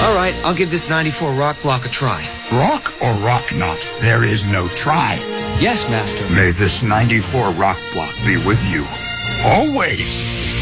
All right, I'll give this 94 rock block a try. Rock or rock not, there is no try. Yes, Master. May this 94 rock block be with you. Always.